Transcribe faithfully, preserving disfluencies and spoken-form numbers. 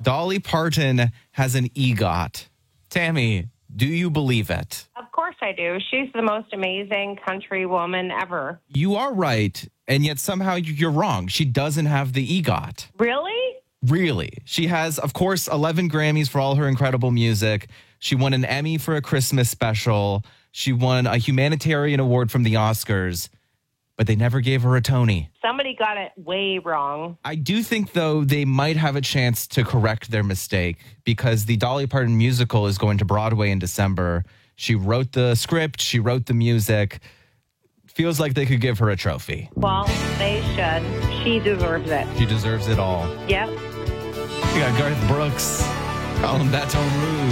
Dolly Parton has an EGOT. Tammy, do you believe it? Of course I do. She's the most amazing country woman ever. You are right, and yet somehow you're wrong. She doesn't have the EGOT. Really? Really. She has, of course, eleven Grammys for all her incredible music. She won an Emmy for a Christmas special. She won a humanitarian award from the Oscars, but they never gave her a Tony. Somebody got it way wrong. I do think, though, they might have a chance to correct their mistake because the Dolly Parton musical is going to Broadway in December. She wrote the script. She wrote the music. Feels like they could give her a trophy. Well, they should. She deserves it. She deserves it all. Yep. We got Garth Brooks. Call him Baton Rouge.